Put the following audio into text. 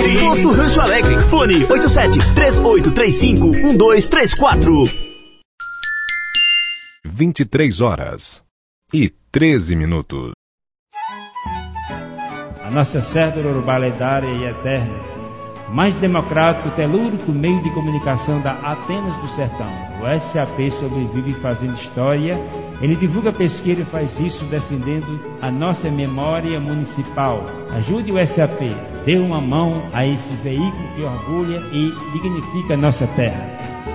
Alegre. Posto Rancho Alegre. Fone 87-3835-1234. 23h13. A nossa cédula urbana lendária e eterna, mais democrático, telúrico meio de comunicação da Atenas do Sertão. O SAP sobrevive fazendo história. Ele divulga pesquisa e faz isso defendendo a nossa memória municipal. Ajude o SAP. Dê uma mão a esse veículo que orgulha e dignifica a nossa terra.